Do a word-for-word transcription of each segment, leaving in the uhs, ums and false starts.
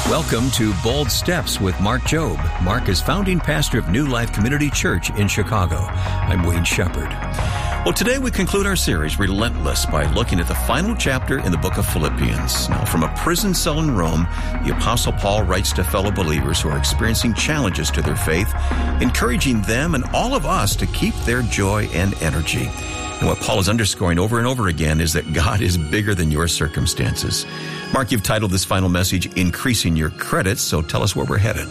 Welcome to Bold Steps with Mark Jobe. Mark is founding pastor of New Life Community Church in Chicago. I'm Wayne Shepherd. Well, today we conclude our series, Relentless, by looking at the final chapter in the book of Philippians. Now, from a prison cell in Rome, the Apostle Paul writes to fellow believers who are experiencing challenges to their faith, encouraging them and all of us to keep their joy and energy. And what Paul is underscoring over and over again is that God is bigger than your circumstances. Mark, you've titled this final message, Increasing Your Credit, so tell us where we're headed.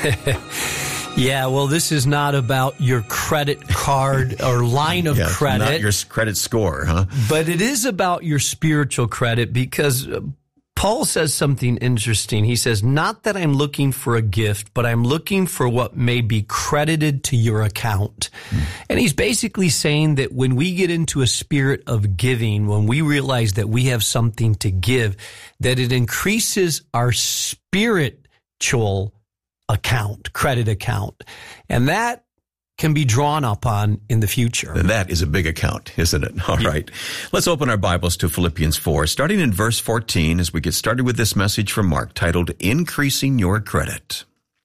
Yeah, well, this is not about your credit card or line of yeah, credit. Not your credit score, huh? But it is about your spiritual credit, because Paul says something interesting. He says, not that I'm looking for a gift, but I'm looking for what may be credited to your account. Mm. And he's basically saying that when we get into a spirit of giving, when we realize that we have something to give, that it increases our spiritual account, credit account. And that can be drawn upon in the future. And that is a big account, isn't it? All yeah. right. Let's open our Bibles to Philippians four, starting in verse fourteen as we get started with this message from Mark titled, Increasing Your Credit.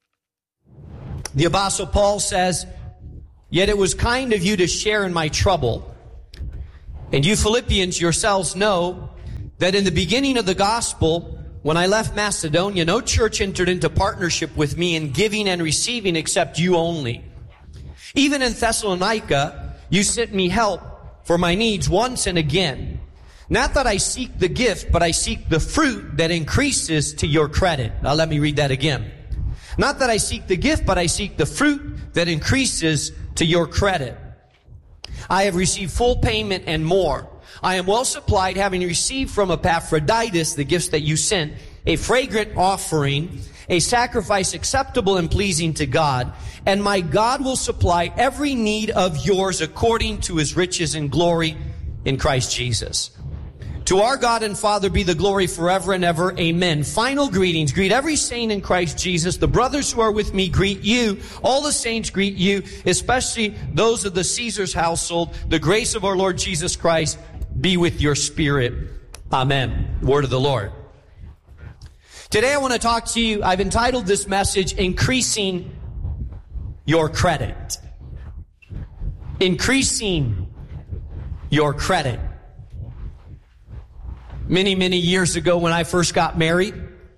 The Apostle Paul says, "Yet it was kind of you to share in my trouble. And you Philippians yourselves know that in the beginning of the gospel, when I left Macedonia, no church entered into partnership with me in giving and receiving except you only. Even in Thessalonica, you sent me help for my needs once and again. Not that I seek the gift, but I seek the fruit that increases to your credit." Now let me read that again. "Not that I seek the gift, but I seek the fruit that increases to your credit. I have received full payment and more. I am well supplied, having received from Epaphroditus the gifts that you sent, a fragrant offering, a sacrifice acceptable and pleasing to God. And my God will supply every need of yours according to his riches and glory in Christ Jesus. To our God and Father be the glory forever and ever. Amen." Final greetings. Greet every saint in Christ Jesus. The brothers who are with me greet you. All the saints greet you, especially those of the Caesar's household. The grace of our Lord Jesus Christ be with your spirit. Amen. Word of the Lord. Today I want to talk to you, I've entitled this message, Increasing Your Credit. Increasing your credit. Many, many years ago when I first got married,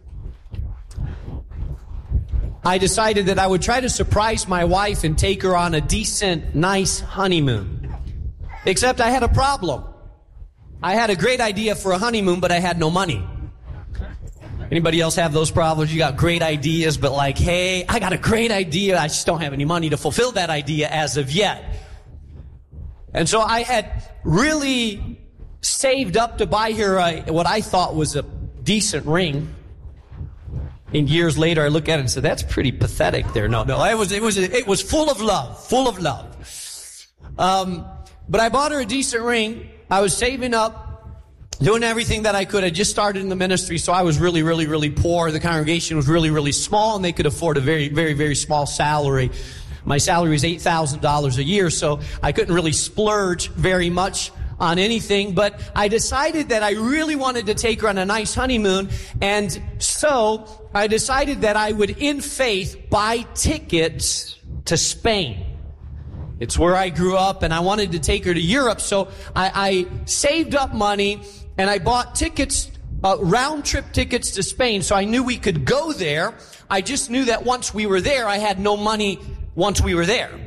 I decided that I would try to surprise my wife and take her on a decent, nice honeymoon. Except I had a problem. I had a great idea for a honeymoon, but I had no money. Anybody else have those problems? You got great ideas, but like, hey, I got a great idea. I just don't have any money to fulfill that idea as of yet. And so I had really saved up to buy her a, what I thought was a decent ring. And years later, I look at it and said, "That's pretty pathetic there." No, no, it was, it was, it was full of love, full of love. Um, but I bought her a decent ring. I was saving up, doing everything that I could. I just started in the ministry, so I was really, really, really poor. The congregation was really, really small, and they could afford a very, very, very small salary. My salary was eight thousand dollars a year, so I couldn't really splurge very much on anything. But I decided that I really wanted to take her on a nice honeymoon, and so I decided that I would, in faith, buy tickets to Spain. It's where I grew up, and I wanted to take her to Europe, so I, I saved up money, and I bought tickets, uh, round-trip tickets to Spain, so I knew we could go there. I just knew that once we were there, I had no money once we were there.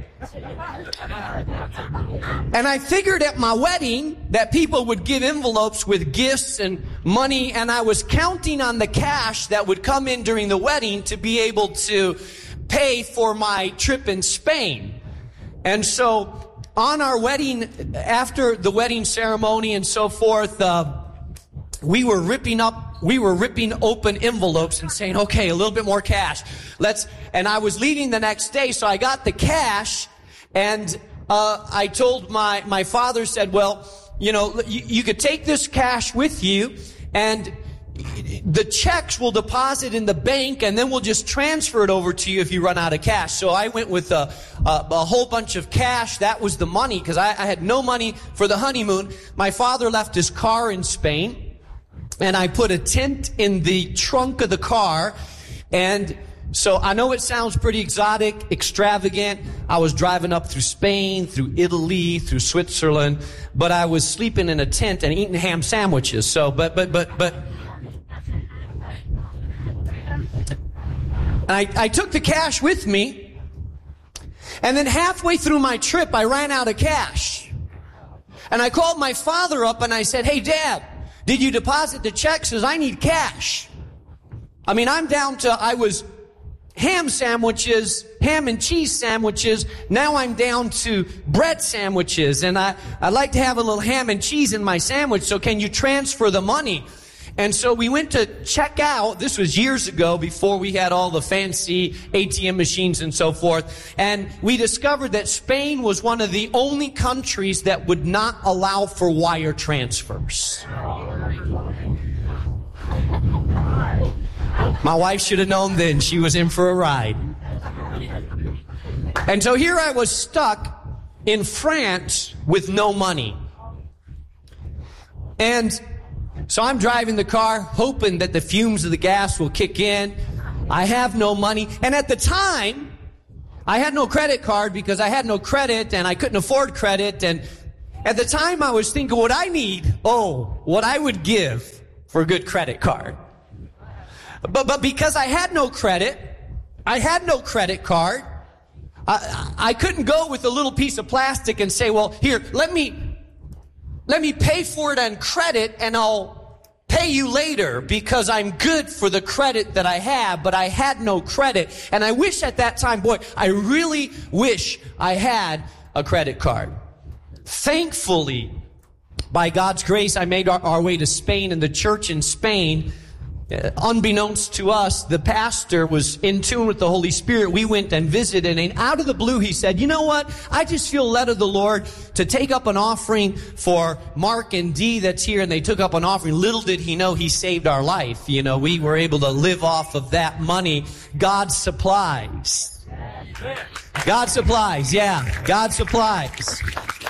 And I figured at my wedding that people would give envelopes with gifts and money, and I was counting on the cash that would come in during the wedding to be able to pay for my trip in Spain. And so on our wedding, after the wedding ceremony and so forth, uh, we were ripping up, we were ripping open envelopes and saying, "Okay, a little bit more cash. Let's," and I was leaving the next day, so I got the cash, and uh, I told my, my father, said, "Well, you know, you, you could take this cash with you, and the checks will deposit in the bank, and then we'll just transfer it over to you if you run out of cash." So I went with a, a, a whole bunch of cash. That was the money, because I, I had no money for the honeymoon. My father left his car in Spain, and I put a tent in the trunk of the car, And so I know it sounds pretty exotic, extravagant. I was driving up through Spain, through Italy, through Switzerland, but I was sleeping in a tent and eating ham sandwiches. So, but, but, but, but, I, I took the cash with me, and then halfway through my trip, I ran out of cash. And I called my father up and I said, "Hey, Dad, did you deposit the check? Says I need cash." I mean, I'm down to, I was ham sandwiches, ham and cheese sandwiches. Now I'm down to bread sandwiches, and I, I like to have a little ham and cheese in my sandwich, so can you transfer the money? And so we went to check out. This was years ago, before we had all the fancy A T M machines and so forth. And we discovered that Spain was one of the only countries that would not allow for wire transfers. My wife should have known then. She was in for a ride. And so here I was stuck in France with no money. And so I'm driving the car, hoping that the fumes of the gas will kick in. I have no money. And at the time, I had no credit card because I had no credit and I couldn't afford credit. And at the time, I was thinking what I need, oh, what I would give for a good credit card. But, but because I had no credit, I had no credit card, I, I couldn't go with a little piece of plastic and say, well, here, let me, let me pay for it on credit and I'll pay you later because I'm good for the credit that I have, but I had no credit. And I wish at that time, boy, I really wish I had a credit card. Thankfully, by God's grace, I made our, our way to Spain, and the church in Spain, Uh, unbeknownst to us, the pastor was in tune with the Holy Spirit. We went and visited, and out of the blue he said, "You know what? I just feel led of the Lord to take up an offering for Mark and Dee that's here." And they took up an offering. Little did he know he saved our life. You know, we were able to live off of that money. God supplies. God supplies, yeah. God supplies.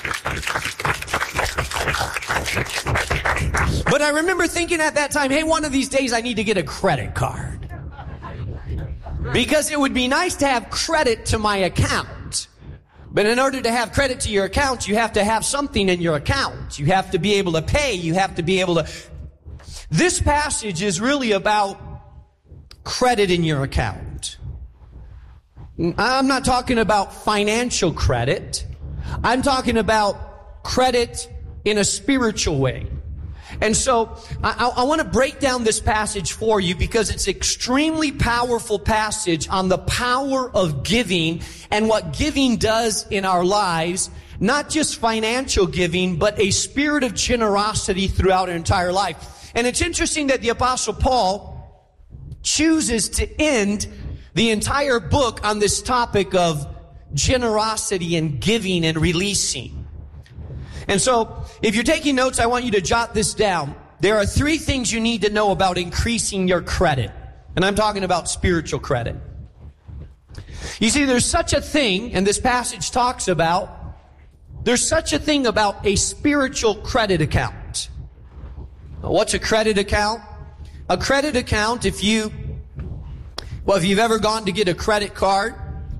But I remember thinking at that time, hey, one of these days I need to get a credit card. Because it would be nice to have credit to my account. But in order to have credit to your account, you have to have something in your account. You have to be able to pay. You have to be able to... This passage is really about credit in your account. I'm not talking about financial credit. I'm talking about credit in a spiritual way. And so I, I want to break down this passage for you because it's an extremely powerful passage on the power of giving and what giving does in our lives. Not just financial giving, but a spirit of generosity throughout our entire life. And it's interesting that the Apostle Paul chooses to end the entire book on this topic of generosity and giving and releasing. And so, if you're taking notes, I want you to jot this down. There are three things you need to know about increasing your credit. And I'm talking about spiritual credit. You see, there's such a thing, and this passage talks about, there's such a thing about a spiritual credit account. What's a credit account? A credit account, if you, well, if you've ever gone to get a credit card,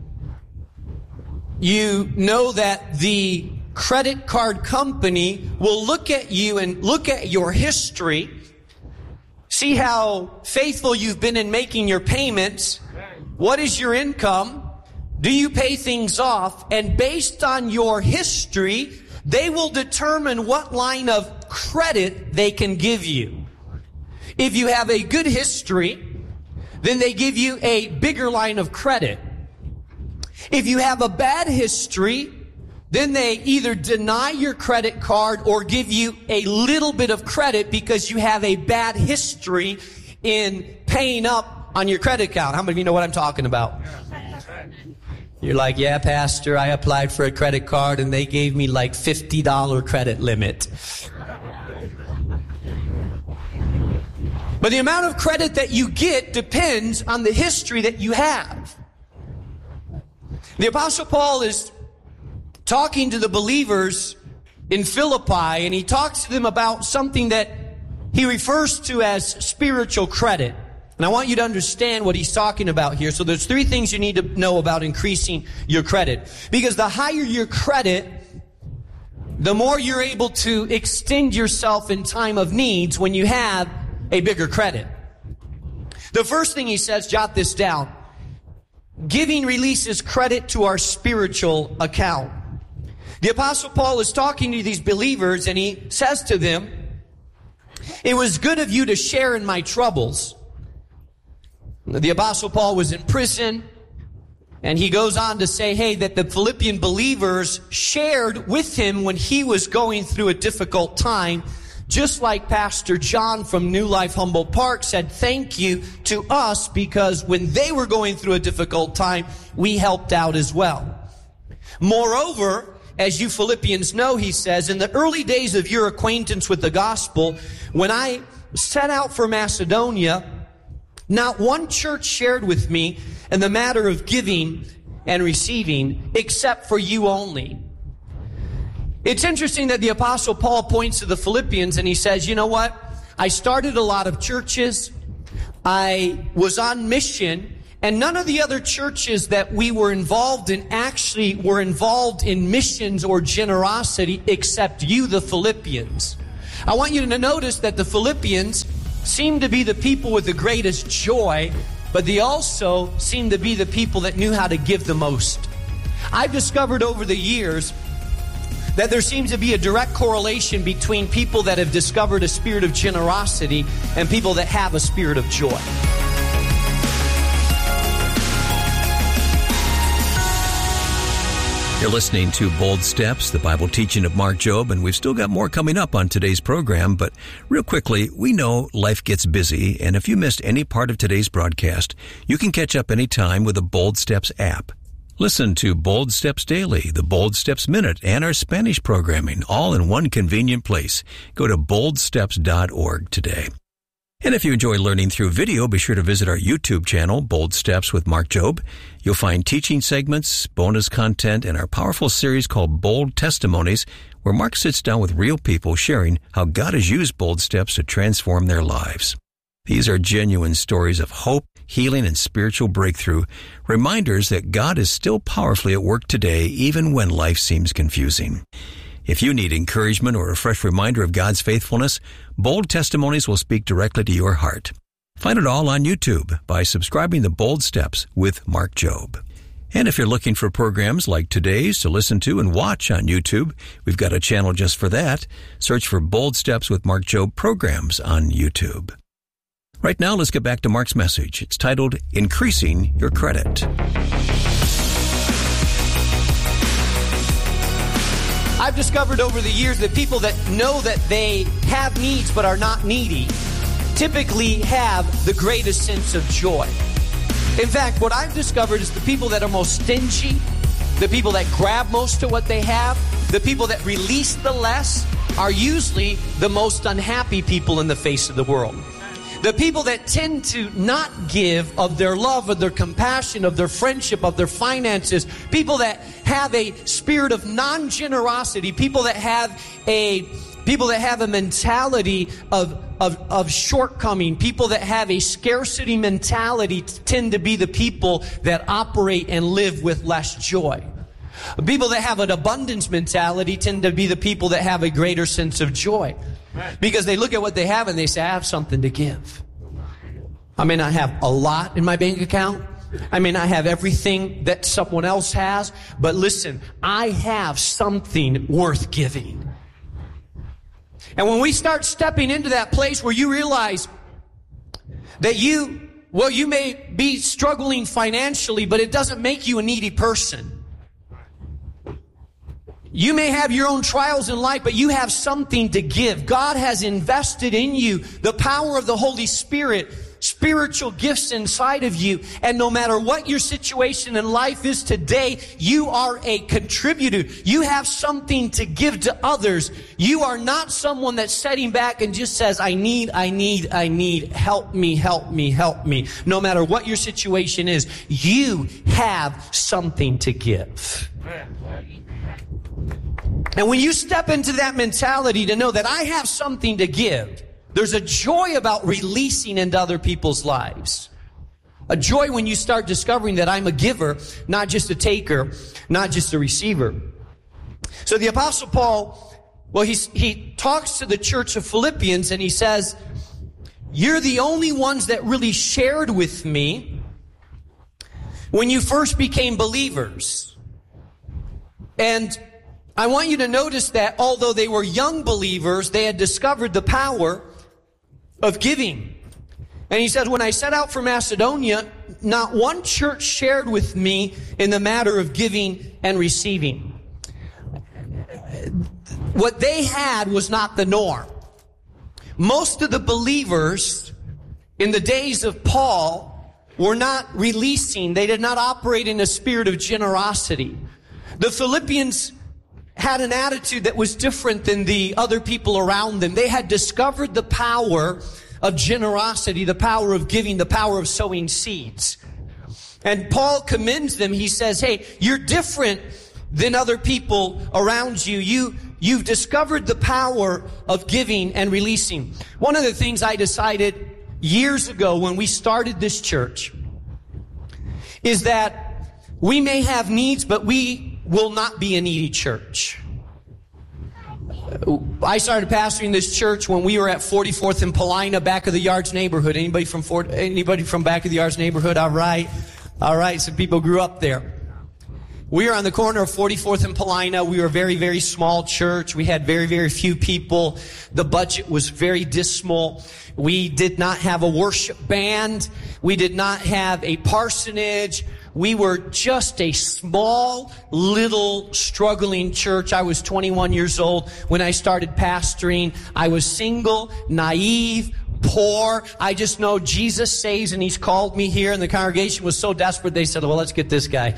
you know that the credit card company will look at you and look at your history, see how faithful you've been in making your payments, what is your income, do you pay things off, and based on your history, they will determine what line of credit they can give you. If you have a good history, then they give you a bigger line of credit. If you have a bad history, then they either deny your credit card or give you a little bit of credit because you have a bad history in paying up on your credit account. How many of you know what I'm talking about? You're like, yeah, Pastor, I applied for a credit card and they gave me like fifty dollars credit limit. But the amount of credit that you get depends on the history that you have. The Apostle Paul is talking to the believers in Philippi, and he talks to them about something that he refers to as spiritual credit. And I want you to understand what he's talking about here. So there's three things you need to know about increasing your credit. Because the higher your credit, the more you're able to extend yourself in time of needs when you have a bigger credit. The first thing he says, jot this down. Giving releases credit to our spiritual account. The Apostle Paul is talking to these believers and he says to them, it was good of you to share in my troubles. The Apostle Paul was in prison, and he goes on to say, hey, that the Philippian believers shared with him when he was going through a difficult time, just like Pastor John from New Life Humboldt Park said thank you to us because when they were going through a difficult time, we helped out as well. Moreover, as you Philippians know, he says, in the early days of your acquaintance with the gospel, when I set out for Macedonia, not one church shared with me in the matter of giving and receiving, except for you only. It's interesting that the Apostle Paul points to the Philippians and he says, you know what? I started a lot of churches. I was on mission. And none of the other churches that we were involved in actually were involved in missions or generosity except you, the Philippians. I want you to notice that the Philippians seem to be the people with the greatest joy, but they also seem to be the people that knew how to give the most. I've discovered over the years that there seems to be a direct correlation between people that have discovered a spirit of generosity and people that have a spirit of joy. You're listening to Bold Steps, the Bible teaching of Mark Jobe, and we've still got more coming up on today's program. But real quickly, we know life gets busy, and if you missed any part of today's broadcast, you can catch up anytime with the Bold Steps app. Listen to Bold Steps Daily, the Bold Steps Minute, and our Spanish programming, all in one convenient place. Go to bold steps dot org today. And if you enjoy learning through video, be sure to visit our YouTube channel, Bold Steps with Mark Jobe. You'll find teaching segments, bonus content, and our powerful series called Bold Testimonies, where Mark sits down with real people sharing how God has used bold steps to transform their lives. These are genuine stories of hope, healing, and spiritual breakthrough, reminders that God is still powerfully at work today, even when life seems confusing. If you need encouragement or a fresh reminder of God's faithfulness, Bold Testimonies will speak directly to your heart. Find it all on YouTube by subscribing to Bold Steps with Mark Jobe. And if you're looking for programs like today's to listen to and watch on YouTube, we've got a channel just for that. Search for Bold Steps with Mark Jobe programs on YouTube. Right now, let's get back to Mark's message. It's titled, Increasing Your Credit. I've discovered over the years that people that know that they have needs but are not needy typically have the greatest sense of joy. In fact, what I've discovered is the people that are most stingy, the people that grab most of what they have, the people that release the less are usually the most unhappy people in the face of the world. The people that tend to not give of their love, of their compassion, of their friendship, of their finances, people that have a spirit of non-generosity, people that have a people that have a mentality of, of, of shortcoming, people that have a scarcity mentality tend to be the people that operate and live with less joy. People that have an abundance mentality tend to be the people that have a greater sense of joy. Because they look at what they have and they say, I have something to give. I may not have a lot in my bank account. I may not have everything that someone else has. But listen, I have something worth giving. And when we start stepping into that place where you realize that you, well, you may be struggling financially, but it doesn't make you a needy person. You may have your own trials in life, but you have something to give. God has invested in you the power of the Holy Spirit, spiritual gifts inside of you. And no matter what your situation in life is today, you are a contributor. You have something to give to others. You are not someone that's sitting back and just says, I need, I need, I need, help me, help me, help me. No matter what your situation is, you have something to give. And when you step into that mentality to know that I have something to give, There's a joy about releasing into other people's lives. A joy when you start discovering that I'm a giver, not just a taker, not just a receiver. So the Apostle Paul, well, he's, he talks to the church of Philippians and he says, you're the only ones that really shared with me when you first became believers. And I want you to notice that although they were young believers, they had discovered the power of giving. And he says, when I set out for Macedonia, not one church shared with me in the matter of giving and receiving. What they had was not the norm. Most of the believers in the days of Paul were not releasing. They did not operate in a spirit of generosity. The Philippians had an attitude that was different than the other people around them. They had discovered the power of generosity, the power of giving, the power of sowing seeds. And Paul commends them. He says, hey, you're different than other people around you. You, you've discovered the power of giving and releasing. One of the things I decided years ago when we started this church is that we may have needs, but we will not be a needy church. I started pastoring this church when we were at forty-fourth and Paulina, back of the Yards neighborhood. Anybody from Fort, anybody from back of the Yards neighborhood? All right. All right. Some people grew up there. We were on the corner of forty-fourth and Paulina. We were a very, very small church. We had very, very few people. The budget was very dismal. We did not have a worship band. We did not have a parsonage. We were just a small, little, struggling church. I was twenty-one years old when I started pastoring. I was single, naive, poor. I just know Jesus saves and He's called me here. And the congregation was so desperate, they said, well, let's get this guy.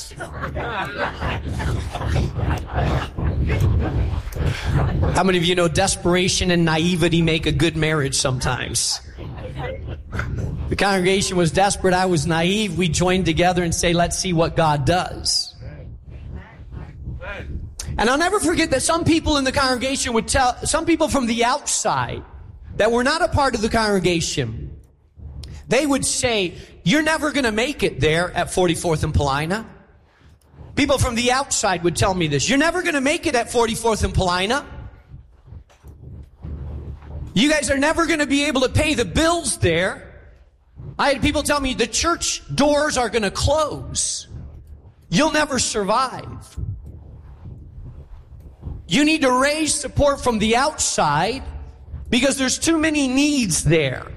How many of you know desperation and naivety make a good marriage sometimes? The congregation was desperate. I was naive. We joined together and say, let's see what God does. And I'll never forget that some people in the congregation would tell, some people from the outside that were not a part of the congregation, they would say, you're never going to make it there at forty-fourth and Paulina. People from the outside would tell me this. You're never going to make it at forty-fourth and Paulina. You guys are never going to be able to pay the bills there. I had people tell me the church doors are going to close. You'll never survive. You need to raise support from the outside because there's too many needs there.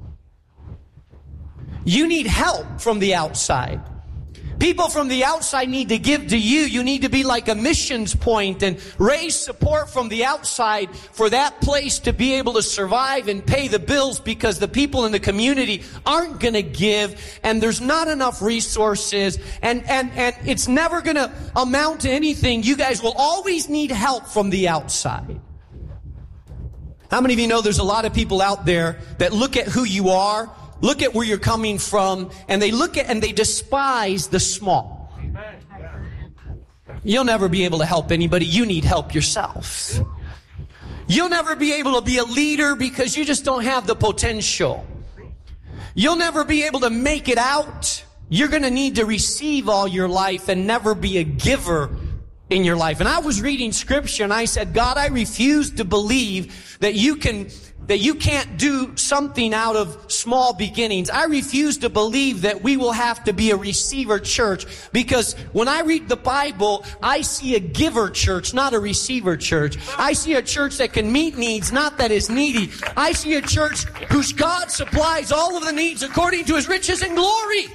You need help from the outside. People from the outside need to give to you. You need to be like a missions point and raise support from the outside for that place to be able to survive and pay the bills, because the people in the community aren't going to give and there's not enough resources and, and, and it's never going to amount to anything. You guys will always need help from the outside. How many of you know there's a lot of people out there that look at who you are, look at where you're coming from, and they look at and they despise the small. You'll never be able to help anybody. You need help yourself. You'll never be able to be a leader because you just don't have the potential. You'll never be able to make it out. You're going to need to receive all your life and never be a giver in your life. And I was reading scripture and I said, God, I refuse to believe that you can that you can't do something out of small beginnings. I refuse to believe that we will have to be a receiver church, because when I read the Bible, I see a giver church, not a receiver church. I see a church that can meet needs, not that is needy. I see a church whose God supplies all of the needs according to His riches and glory.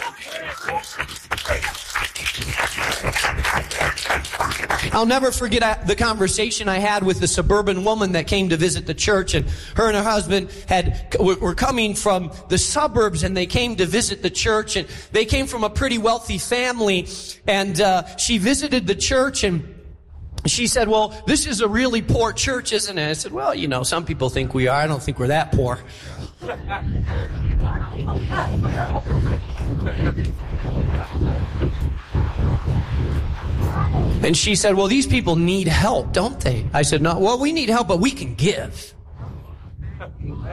I'll never forget the conversation I had with the suburban woman that came to visit the church, and her and her husband had were coming from the suburbs, and they came to visit the church, and they came from a pretty wealthy family, and uh, she visited the church, and she said, well, this is a really poor church, isn't it? I said, well, you know, some people think we are. I don't think we're that poor. And she said, well, these people need help, don't they? I said, no, well, we need help, but we can give.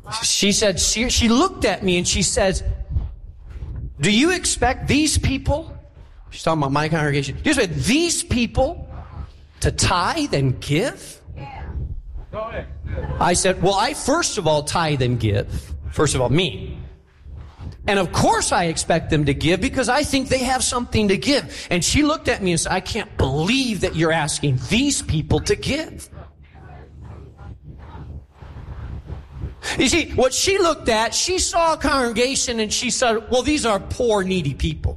She said, she, she looked at me and she says, do you expect these people, she's talking about my congregation, do you expect these people to tithe and give? I said, well, I first of all tithe and give. First of all, me. And of course I expect them to give because I think they have something to give. And she looked at me and said, I can't believe that you're asking these people to give. You see, what she looked at, she saw a congregation and she said, well, these are poor, needy people.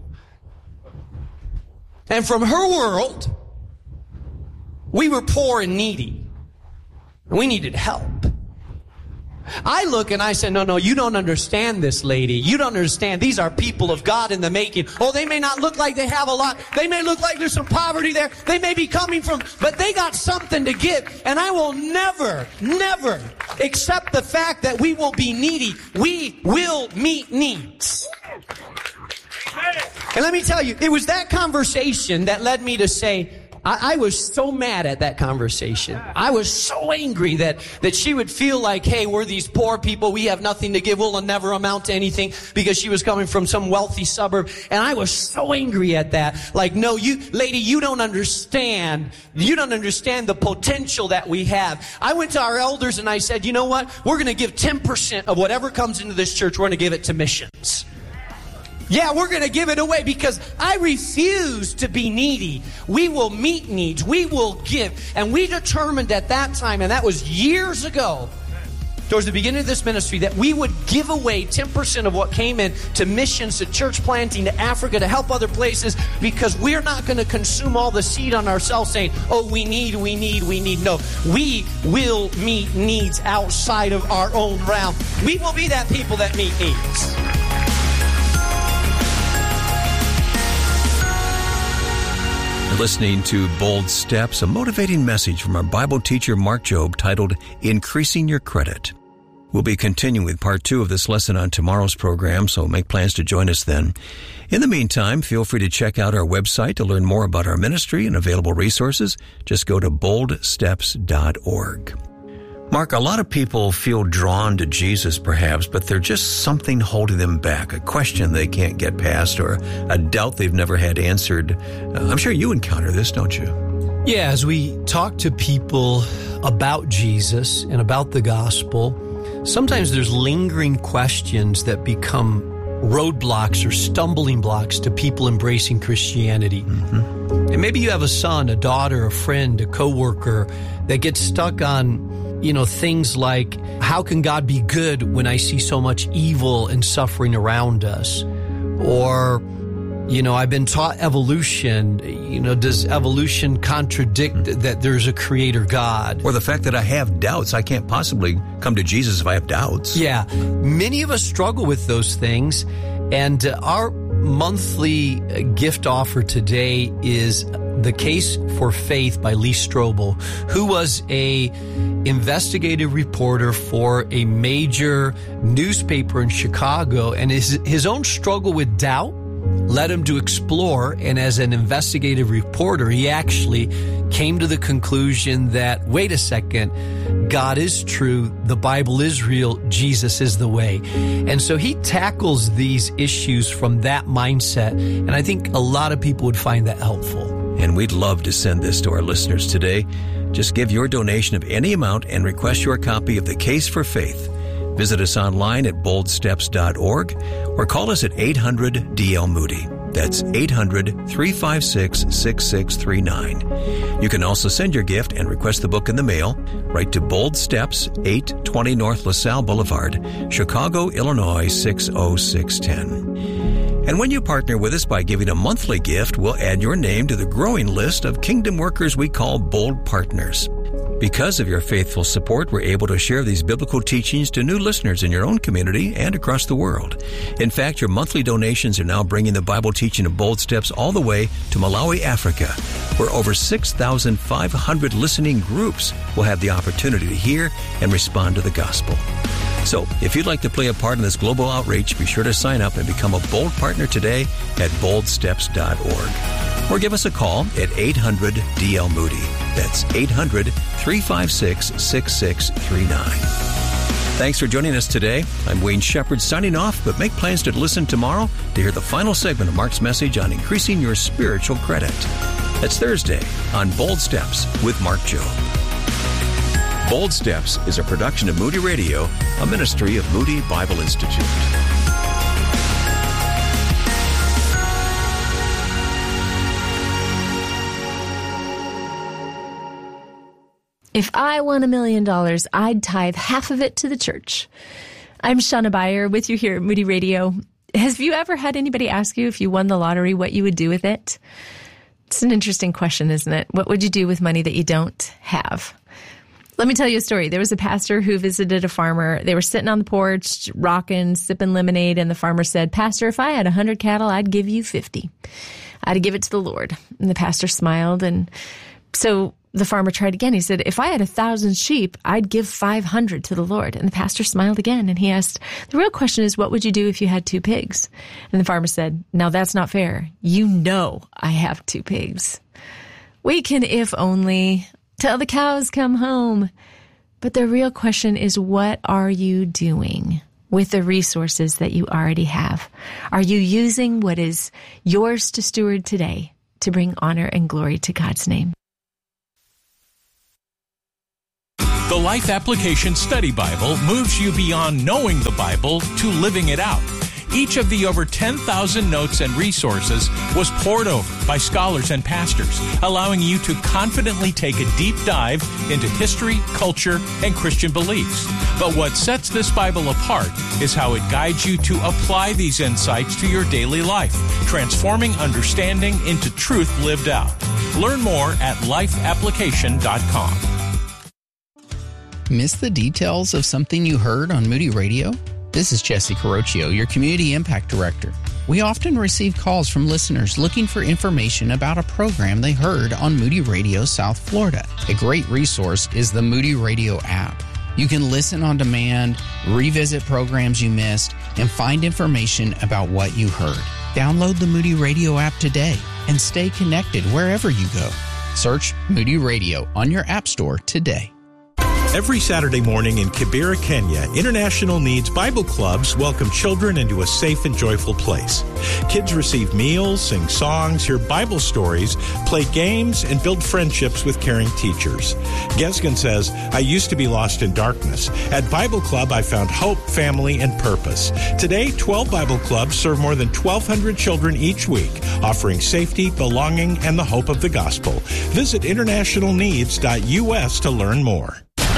And from her world, we were poor and needy. And we needed help. I look and I said, no, no, you don't understand this lady. You don't understand. These are people of God in the making. Oh, they may not look like they have a lot. They may look like there's some poverty there. They may be coming from, but they got something to give. And I will never, never accept the fact that we will be needy. We will meet needs. And let me tell you, it was that conversation that led me to say, I, I was so mad at that conversation. I was so angry that, that she would feel like, hey, we're these poor people. We have nothing to give. We'll never amount to anything, because she was coming from some wealthy suburb. And I was so angry at that. Like, no, you, lady, you don't understand. You don't understand the potential that we have. I went to our elders and I said, you know what? We're going to give ten percent of whatever comes into this church. We're going to give it to missions. Yeah, we're going to give it away because I refuse to be needy. We will meet needs. We will give. And we determined at that time, and that was years ago, towards the beginning of this ministry, that we would give away ten percent of what came in to missions, to church planting, to Africa, to help other places, because we're not going to consume all the seed on ourselves saying, oh, we need, we need, we need. No, we will meet needs outside of our own realm. We will be that people that meet needs. You're listening to Bold Steps, a motivating message from our Bible teacher Mark Jobe titled Increasing Your Credit. We'll be continuing with part two of this lesson on tomorrow's program, so make plans to join us then. In the meantime, feel free to check out our website to learn more about our ministry and available resources. Just go to bold steps dot org. Mark, a lot of people feel drawn to Jesus perhaps, but there's just something holding them back, a question they can't get past or a doubt they've never had answered. Uh, I'm sure you encounter this, don't you? Yeah, as we talk to people about Jesus and about the gospel, sometimes there's lingering questions that become roadblocks or stumbling blocks to people embracing Christianity. Mm-hmm. And maybe you have a son, a daughter, a friend, a coworker that gets stuck on, you know, things like, how can God be good when I see so much evil and suffering around us? Or, you know, I've been taught evolution. You know, does evolution contradict mm-hmm. that there's a creator God? Or the fact that I have doubts. I can't possibly come to Jesus if I have doubts. Yeah. Many of us struggle with those things. And uh, our monthly gift offer today is The Case for Faith by Lee Strobel, who was a investigative reporter for a major newspaper in Chicago, and his, his own struggle with doubt led him to explore, and as an investigative reporter, he actually came to the conclusion that, wait a second, God is true, the Bible is real, Jesus is the way. And so he tackles these issues from that mindset, and I think a lot of people would find that helpful. And we'd love to send this to our listeners today. Just give your donation of any amount and request your copy of The Case for Faith. Visit us online at bold steps dot org or call us at eight hundred D L Moody. That's eight hundred, three five six, six six three nine. You can also send your gift and request the book in the mail. Write to Bold Steps, eight twenty North LaSalle Boulevard, Chicago, Illinois, six oh six one oh. And when you partner with us by giving a monthly gift, we'll add your name to the growing list of kingdom workers we call Bold Partners. Because of your faithful support, we're able to share these biblical teachings to new listeners in your own community and across the world. In fact, your monthly donations are now bringing the Bible teaching of Bold Steps all the way to Malawi, Africa, where over six thousand five hundred listening groups will have the opportunity to hear and respond to the gospel. So, if you'd like to play a part in this global outreach, be sure to sign up and become a Bold Partner today at bold steps dot org. Or give us a call at eight hundred D L Moody. That's eight hundred, three five six, six six three nine. Thanks for joining us today. I'm Wayne Shepherd signing off, but make plans to listen tomorrow to hear the final segment of Mark's message on increasing your spiritual credit. That's Thursday on Bold Steps with Mark Jobe. Bold Steps is a production of Moody Radio, a ministry of Moody Bible Institute. If I won a million dollars, I'd tithe half of it to the church. I'm Shauna Beyer with you here at Moody Radio. Have you ever had anybody ask you if you won the lottery, what you would do with it? It's an interesting question, isn't it? What would you do with money that you don't have? Let me tell you a story. There was a pastor who visited a farmer. They were sitting on the porch, rocking, sipping lemonade, and the farmer said, "Pastor, if I had one hundred cattle, I'd give you fifty. I'd give it to the Lord." And the pastor smiled, and so the farmer tried again. He said, "If I had a thousand sheep, I'd give five hundred to the Lord." And the pastor smiled again, and he asked, "The real question is, what would you do if you had two pigs?" And the farmer said, "Now that's not fair. You know I have two pigs. We can, if only, till the cows come home." But the real question is, what are you doing with the resources that you already have? Are you using what is yours to steward today to bring honor and glory to God's name? The Life Application Study Bible moves you beyond knowing the Bible to living it out. Each of the over ten thousand notes and resources was poured over by scholars and pastors, allowing you to confidently take a deep dive into history, culture, and Christian beliefs. But what sets this Bible apart is how it guides you to apply these insights to your daily life, transforming understanding into truth lived out. Learn more at life application dot com. Miss the details of something you heard on Moody Radio? This is Jesse Carocchio, your Community Impact Director. We often receive calls from listeners looking for information about a program they heard on Moody Radio South Florida. A great resource is the Moody Radio app. You can listen on demand, revisit programs you missed, and find information about what you heard. Download the Moody Radio app today and stay connected wherever you go. Search Moody Radio on your app store today. Every Saturday morning in Kibera, Kenya, International Needs Bible Clubs welcome children into a safe and joyful place. Kids receive meals, sing songs, hear Bible stories, play games, and build friendships with caring teachers. Gesgen says, "I used to be lost in darkness. At Bible Club, I found hope, family, and purpose." Today, twelve Bible clubs serve more than twelve hundred children each week, offering safety, belonging, and the hope of the gospel. Visit international needs dot U S to learn more.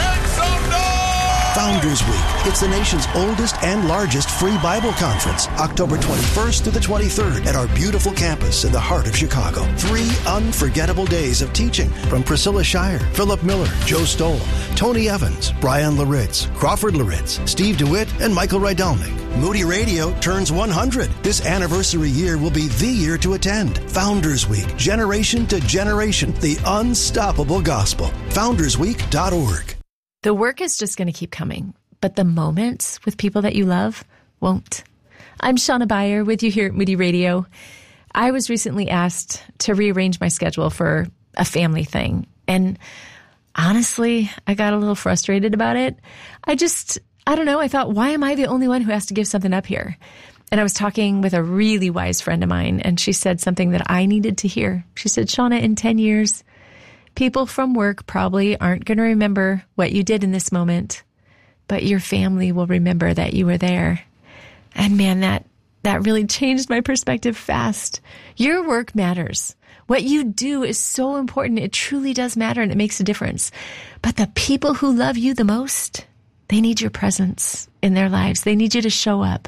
Founders Week. It's the nation's oldest and largest free Bible conference, October twenty-first to the twenty-third at our beautiful campus in the heart of Chicago. Three unforgettable days of teaching from Priscilla Shire, Philip Miller, Joe Stoll, Tony Evans, Brian Laritz, Crawford Laritz, Steve DeWitt, and Michael Rydalnik. Moody Radio turns one hundred. This anniversary year will be the year to attend. Founders Week, generation to generation, the unstoppable gospel. founders week dot org. The work is just going to keep coming, but the moments with people that you love won't. I'm Shauna Beyer with you here at Moody Radio. I was recently asked to rearrange my schedule for a family thing, and honestly, I got a little frustrated about it. I just, I don't know, I thought, why am I the only one who has to give something up here? And I was talking with a really wise friend of mine, and she said something that I needed to hear. She said, "Shauna, in ten years, people from work probably aren't going to remember what you did in this moment, but your family will remember that you were there." And man, that, that really changed my perspective fast. Your work matters. What you do is so important. It truly does matter, and it makes a difference. But the people who love you the most, they need your presence in their lives. They need you to show up.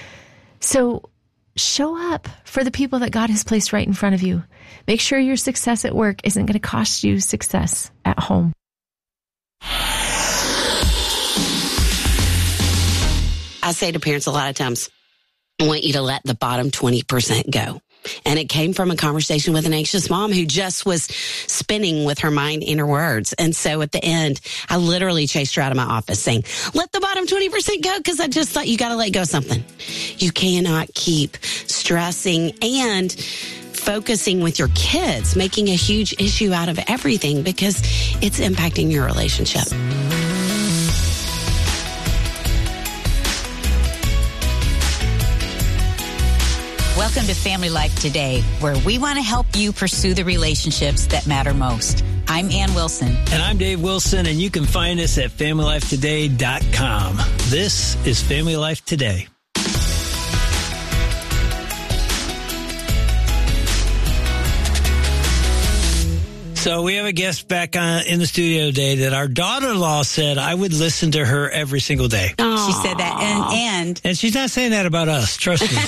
So show up for the people that God has placed right in front of you. Make sure your success at work isn't going to cost you success at home. I say to parents a lot of times, I want you to let the bottom twenty percent go. And it came from a conversation with an anxious mom who just was spinning with her mind in her words. And so at the end, I literally chased her out of my office saying, let the bottom twenty percent go, because I just thought you got to let go of something. You cannot keep stressing and focusing with your kids, making a huge issue out of everything because it's impacting your relationship. Welcome to Family Life Today, where we want to help you pursue the relationships that matter most. I'm Ann Wilson. And I'm Dave Wilson, and you can find us at family life today dot com. This is Family Life Today. So we have a guest back on, in the studio today that our daughter-in-law said I would listen to her every single day. Aww. She said that, and and and she's not saying that about us. Trust me.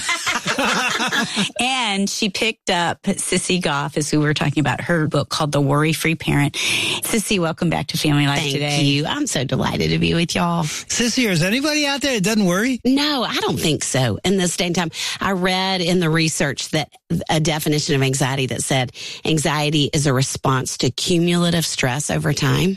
And she picked up Sissy Goff, as we were talking about, her book called The Worry-Free Parent. Sissy, welcome back to Family Life Thank Today. Thank you. I'm so delighted to be with y'all. Sissy, is anybody out there that doesn't worry? No, I don't think so. In this day and time, I read in the research that a definition of anxiety that said anxiety is a response to cumulative stress over time.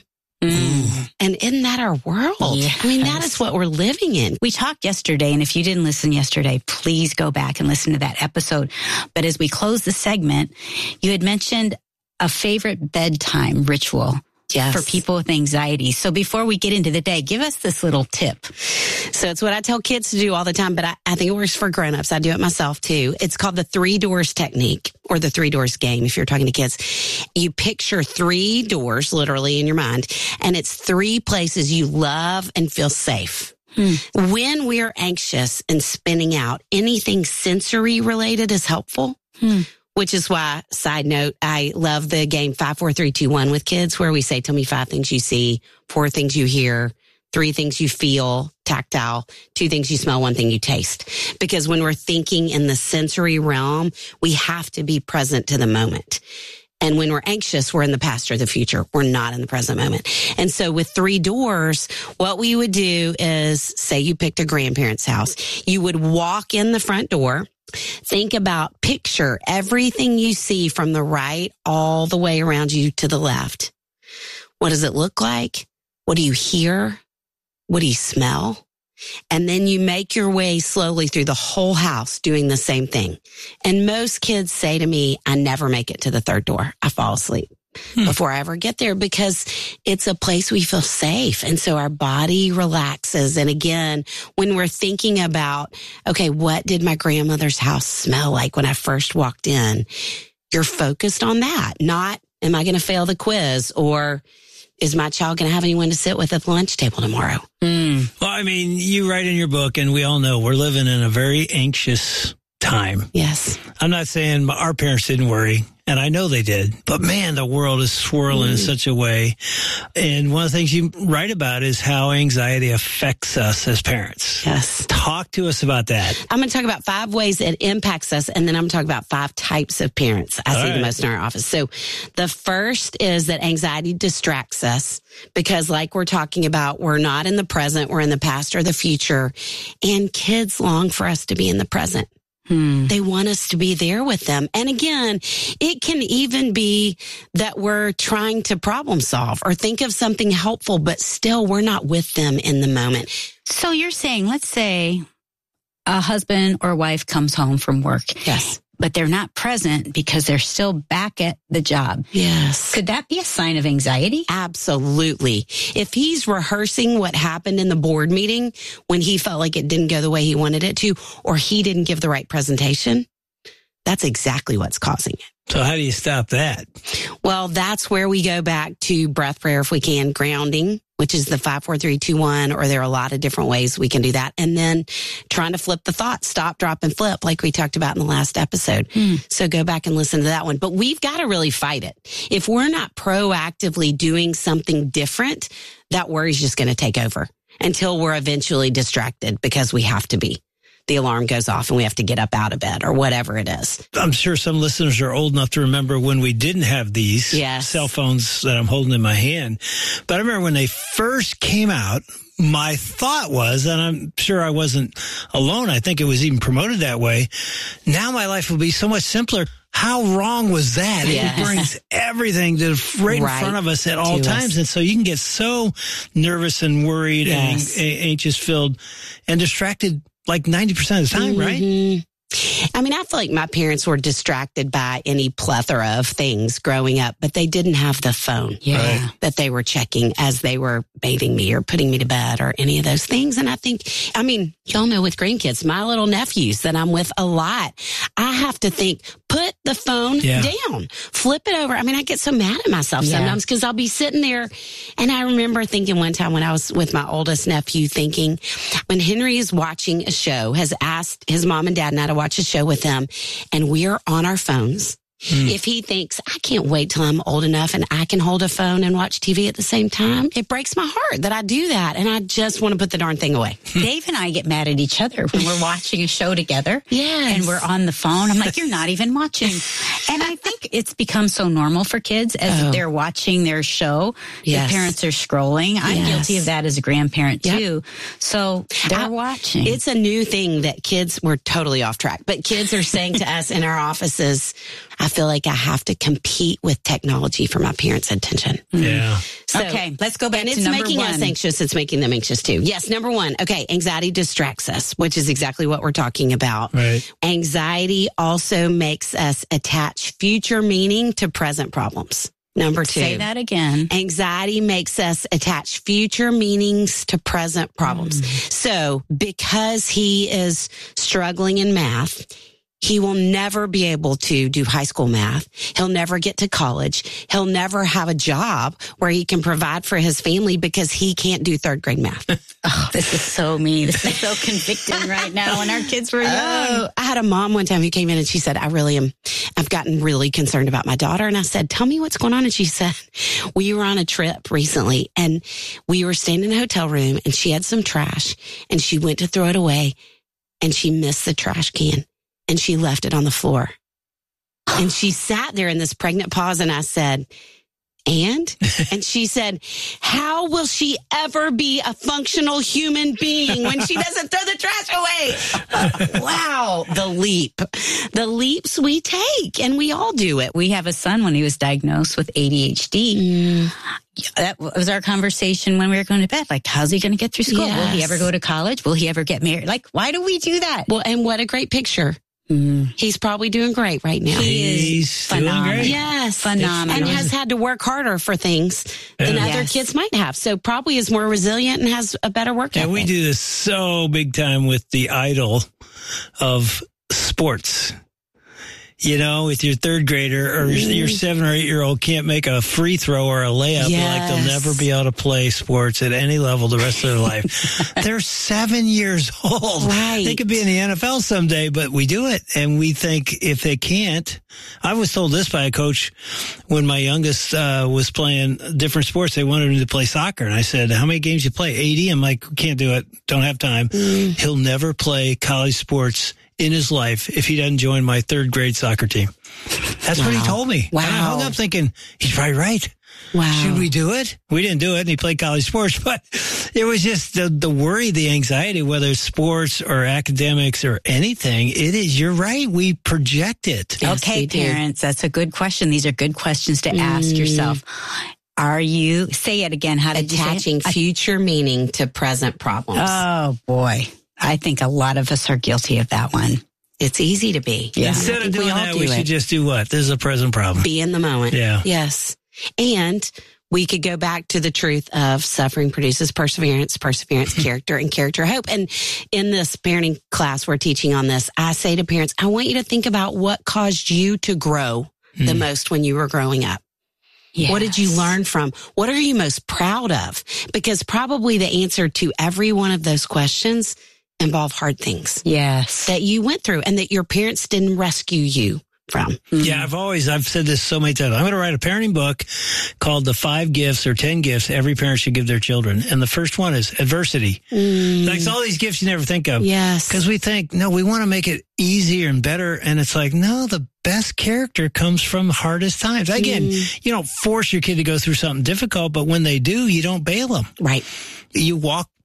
Mm. And isn't that our world? Yes. I mean, that is what we're living in. We talked yesterday, and if you didn't listen yesterday, please go back and listen to that episode. But as we close the segment, you had mentioned a favorite bedtime ritual. Yes. For people with anxiety. So before we get into the day, give us this little tip. So it's what I tell kids to do all the time, but I, I think it works for grown-ups. I do it myself too. It's called the three doors technique, or the three doors game if you're talking to kids. You picture three doors literally in your mind, and it's three places you love and feel safe. Hmm. When we're anxious and spinning out, anything sensory related is helpful. Hmm. Which is why, side note, I love the game five, four, three, two, one with kids, where we say, tell me five things you see, four things you hear, three things you feel, tactile, two things you smell, one thing you taste. Because when we're thinking in the sensory realm, we have to be present to the moment. And when we're anxious, we're in the past or the future. We're not in the present moment. And so with three doors, what we would do is, say you picked a grandparent's house, you would walk in the front door. Think about, picture everything you see from the right all the way around you to the left. What does it look like? What do you hear? What do you smell? And then you make your way slowly through the whole house doing the same thing. And most kids say to me, I never make it to the third door. I fall asleep hmm. before I ever get there, because it's a place we feel safe. And so our body relaxes. And again, when we're thinking about, okay, what did my grandmother's house smell like when I first walked in? You're focused on that, not, am I going to fail the quiz, or is my child going to have anyone to sit with at the lunch table tomorrow? Mm. Well, I mean, you write in your book, and we all know we're living in a very anxious time. Yes. I'm not saying our parents didn't worry, and I know they did, but man, the world is swirling mm. in such a way. And one of the things you write about is how anxiety affects us as parents. Yes. Talk to us about that. I'm going to talk about five ways it impacts us, and then I'm going to talk about five types of parents I All see right. the most in our office. So the first is that anxiety distracts us, because like we're talking about, we're not in the present, we're in the past or the future, and kids long for us to be in the present. Hmm. They want us to be there with them. And again, it can even be that we're trying to problem solve or think of something helpful, but still we're not with them in the moment. So you're saying, let's say a husband or wife comes home from work. Yes. But they're not present because they're still back at the job. Yes. Could that be a sign of anxiety? Absolutely. If he's rehearsing what happened in the board meeting when he felt like it didn't go the way he wanted it to, or he didn't give the right presentation, that's exactly what's causing it. So how do you stop that? Well, that's where we go back to breath prayer if we can, grounding, which is the five, four, three, two, one, or there are a lot of different ways we can do that. And then trying to flip the thought, stop, drop, and flip, like we talked about in the last episode. Hmm. So go back and listen to that one. But we've got to really fight it. If we're not proactively doing something different, that worry is just going to take over until we're eventually distracted because we have to be. The alarm goes off and we have to get up out of bed or whatever it is. I'm sure some listeners are old enough to remember when we didn't have these yes. cell phones that I'm holding in my hand. But I remember when they first came out, my thought was, and I'm sure I wasn't alone, I think it was even promoted that way, now my life will be so much simpler. How wrong was that? Yes. It brings everything to right, right in front of us at all times. Us. And so you can get so nervous and worried yes. and anxious filled and distracted like ninety percent of the time, mm-hmm. right? I mean, I feel like my parents were distracted by any plethora of things growing up, but they didn't have the phone yeah. right. that they were checking as they were bathing me or putting me to bed or any of those things. And I think, I mean, y'all know with grandkids, my little nephews that I'm with a lot, I have to think, put the phone yeah. down, flip it over. I mean, I get so mad at myself yeah. sometimes because I'll be sitting there. And I remember thinking one time when I was with my oldest nephew thinking, when Henry is watching a show, has asked his mom and dad and I to watch a show with him, and we're on our phones. Mm. If he thinks, I can't wait till I'm old enough and I can hold a phone and watch T V at the same time, it breaks my heart that I do that. And I just want to put the darn thing away. Dave and I get mad at each other when we're watching a show together. Yes. And we're on the phone. I'm like, you're not even watching. And I think it's become so normal for kids as oh. they're watching their show. Yes. The parents are scrolling. I'm yes. guilty of that as a grandparent yep. too. So they're I, watching. It's a new thing that kids, we're totally off track, but kids are saying to us in our offices, I feel like I have to compete with technology for my parents' attention. Yeah. So, okay, let's go back and to it's number making one. us anxious. It's making them anxious too. Yes, number one. Okay, anxiety distracts us, which is exactly what we're talking about. Right. Anxiety also makes us attach future meaning to present problems. Number two. Say that again. Anxiety makes us attach future meanings to present problems. Mm. So because he is struggling in math, he will never be able to do high school math. He'll never get to college. He'll never have a job where he can provide for his family because he can't do third grade math. Oh, this is so mean. This is so convicting right now when our kids were young. Oh, I had a mom one time who came in and she said, I really am, I've gotten really concerned about my daughter. And I said, tell me what's going on. And she said, we were on a trip recently and we were staying in a hotel room and she had some trash and she went to throw it away and she missed the trash can. And she left it on the floor. And she sat there in this pregnant pause. And I said, and? And she said, how will she ever be a functional human being when she doesn't throw the trash away? Wow. The leap. The leaps we take. And we all do it. We have a son when he was diagnosed with A D H D. Mm. That was our conversation when we were going to bed. Like, how's he going to get through school? Yes. Will he ever go to college? Will he ever get married? Like, why do we do that? Well, and what a great picture. Mm. He's probably doing great right now. He is phenomenal. Doing great. Yes. Phenomenal. And has had to work harder for things than yeah. other yes. kids might have. So probably is more resilient and has a better work ethic. And we do this so big time with the idol of sports. You know, with your third grader or mm. your seven or eight year old can't make a free throw or a layup, yes. like they'll never be able to play sports at any level the rest of their life. They're seven years old. Right. They could be in the N F L someday, but we do it. And we think if they can't, I was told this by a coach when my youngest uh, was playing different sports. They wanted him to play soccer. And I said, how many games you play? eighty? I'm like, can't do it. Don't have time. Mm. He'll never play college sports in his life if he doesn't join my third grade soccer team. That's wow. what he told me. Wow. And I hung up thinking, he's probably right. Wow. Should we do it? We didn't do it, and he played college sports, but it was just the, the worry, the anxiety, whether it's sports or academics or anything. It is, you're right, we project it. Yes, okay, parents, that's a good question. These are good questions to mm. ask yourself. Are you, say it again, how did attaching you say it? future meaning to present problems? Oh, boy. I think a lot of us are guilty of that one. It's easy to be. Yeah. Instead of doing we that, do we it. should just do what? This is a present problem. Be in the moment. Yeah. Yes. And we could go back to the truth of suffering produces perseverance, perseverance, character, and character, hope. And in this parenting class we're teaching on this, I say to parents, I want you to think about what caused you to grow mm. the most when you were growing up. Yes. What did you learn from? What are you most proud of? Because probably the answer to every one of those questions involve hard things. Yes. That you went through and that your parents didn't rescue you from. Mm-hmm. Yeah, I've always, I've said this so many times. I'm going to write a parenting book called The Five Gifts or Ten Gifts Every Parent Should Give Their Children. And the first one is adversity. Mm. Like it's all these gifts you never think of. Yes. Because we think, no, we want to make it easier and better. And it's like, no, the best character comes from hardest times. Again, mm. you don't force your kid to go through something difficult, but when they do, you don't bail them. Right. You walk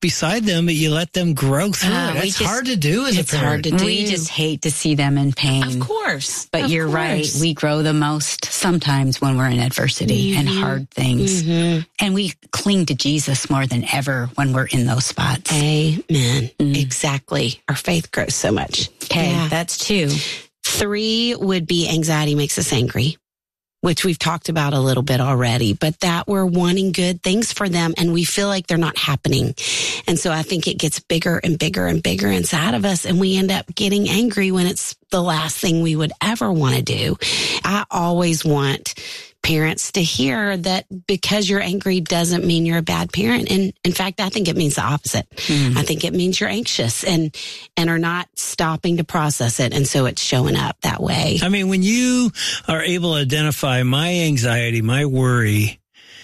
beside them, but you let them grow through Uh, it. That's just, hard to do as a it's parent. hard to do. We just hate to see them in pain. Of course. But of you're course. right. We grow the most sometimes when we're in adversity mm-hmm. and hard things. Mm-hmm. And we cling to Jesus more than ever when we're in those spots. Amen. Mm. Exactly. Our faith grows so much. Okay, yeah. That's two. Three would be anxiety makes us angry, which we've talked about a little bit already, but that we're wanting good things for them and we feel like they're not happening. And so I think it gets bigger and bigger and bigger inside of us, and we end up getting angry when it's the last thing we would ever want to do. I always want parents to hear that because you're angry doesn't mean you're a bad parent. And in fact, I think it means the opposite. Mm. I think it means you're anxious and, and are not stopping to process it. And so it's showing up that way. I mean, when you are able to identify my anxiety, my worry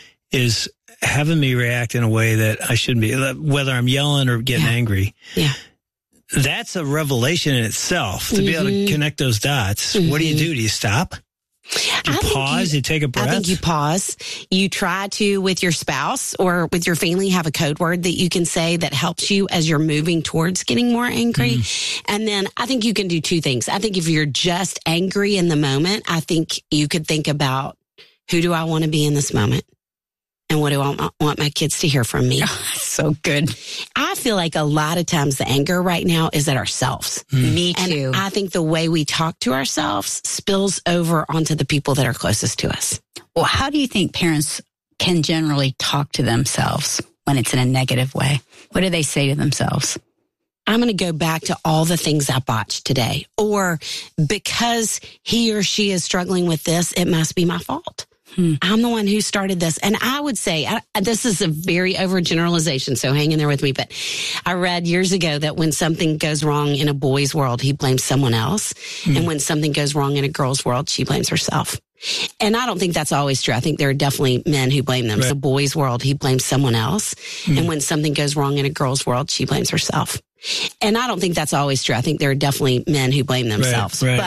is having me react in a way that I shouldn't be, whether I'm yelling or getting yeah. angry. Yeah. That's a revelation in itself to mm-hmm. be able to connect those dots. Mm-hmm. What do you do? Do you stop? You I pause, you, you take a breath? I think you pause. You try to, with your spouse or with your family, have a code word that you can say that helps you as you're moving towards getting more angry. Mm. And then I think you can do two things. I think if you're just angry in the moment, I think you could think about, who do I want to be in this moment? And what do I want my kids to hear from me? Oh, so good. I feel like a lot of times the anger right now is at ourselves. Mm. Me too. And I think the way we talk to ourselves spills over onto the people that are closest to us. Well, how do you think parents can generally talk to themselves when it's in a negative way? What do they say to themselves? I'm going to go back to all the things I botched today. Or because he or she is struggling with this, it must be my fault. Hmm. I'm the one who started this. And I would say, I, this is a very overgeneralization, so hang in there with me. But I read years ago that when something goes wrong in a boy's world, he blames someone else. Hmm. And when something goes wrong in a girl's world, she blames herself. And I don't think that's always true. I think there are definitely men who blame them. Right. So boy's world, he blames someone else. Hmm. And when something goes wrong in a girl's world, she blames herself. And I don't think that's always true. I think there are definitely men who blame themselves. Right, right. But